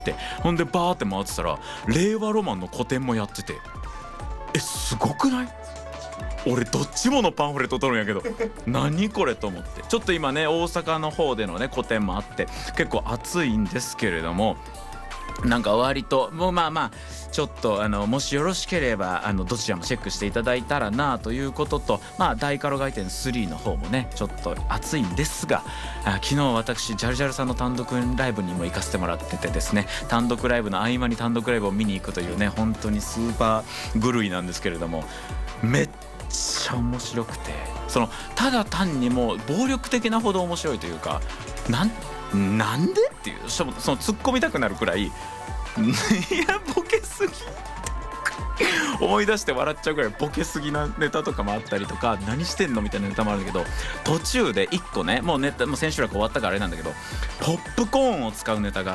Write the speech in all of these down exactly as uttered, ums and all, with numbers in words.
て、ほんでバーって回ってたら令和ロマンの個展もやってて、えすごくない？俺どっちものパンフレット取るんやけど何これと思って、ちょっと今ね大阪の方でのね個展もあって結構暑いんですけれども、なんか割ともうまあまあちょっとあのもしよろしければあのどちらもチェックしていただいたらなということと、まあ大カロ外店スリーの方もねちょっと暑いんですが、あ昨日私ジャルジャルさんの単独ライブにも行かせてもらっててですね、単独ライブの合間に単独ライブを見に行くというね本当にスーパー狂いなんですけれども、めっちゃ面白くて、そのただ単にもう暴力的なほど面白いというか、なんなんでっていう、その突っ込みたくなるくらいいやボケすぎ思い出して笑っちゃうぐらいボケすぎなネタとかもあったりとか、何してんのみたいなネタもあるんだけど、途中でいっこねもうネタもう千秋楽終わったからあれなんだけど、ポップコーンを使うネタがあって、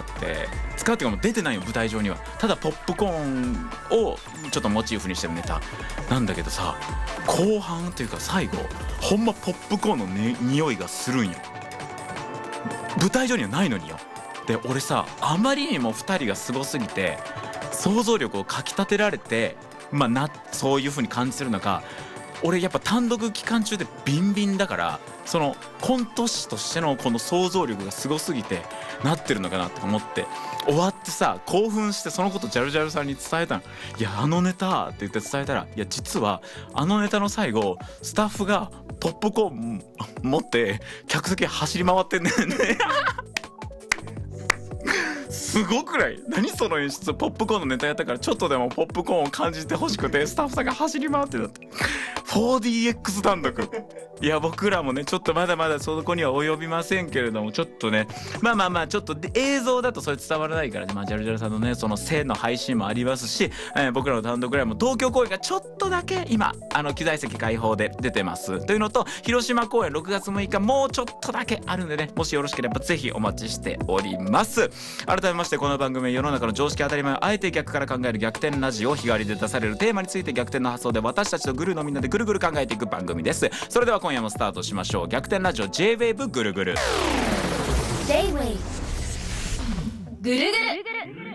使うっていうかもう出てないよ舞台上には、ただポップコーンをちょっとモチーフにしてるネタなんだけどさ、後半というか最後ほんまポップコーンの、ね、匂いがするんよ、舞台上にはないのによ。で俺さあまりにもふたりがすごすぎて想像力をかきたてられて、まあなそういう風に感じてる中、俺やっぱ単独期間中でビンビンだから、そのコント師としてのこの想像力がすごすぎてなってるのかなって思って、終わってさ興奮してそのことジャルジャルさんに伝えたの。いやあのネタって言って伝えたら、いや実はあのネタの最後スタッフがポップコーン持って客席走り回ってんねんねすごくない？何その演出。ポップコーンのネタやったからちょっとでもポップコーンを感じてほしくてスタッフさんが走り回ってたって フォーディーエックス 単独。いや僕らもねちょっとまだまだそこには及びませんけれども、ちょっとねまあまあまあちょっと映像だとそれ伝わらないからね、まあジャルジャルさんのねその性の配信もありますし、えー、僕らの単独ライブも東京公演がちょっとだけ今あの機材席開放で出てますというのと、広島公演ろくがつむいかもうちょっとだけあるんでね、もしよろしければぜひお待ちしております。改めましてこの番組は世の中の常識当たり前をあえて逆から考える逆転ラジオ、日替わりで出されるテーマについて逆転の発想で私たちとグルのみんなでぐるぐる考えていく番組です。それでは今夜もスタートしましょう。逆転ラジオ J-ウェーブ ぐるぐる J-ウェーブ ぐるぐる